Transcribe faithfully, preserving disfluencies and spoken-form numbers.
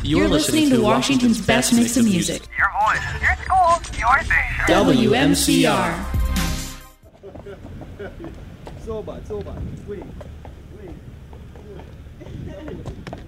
You're listening to Washington's best mix of music. Your voice, your school, your station. W M C R. Soba, soba, wait, wait.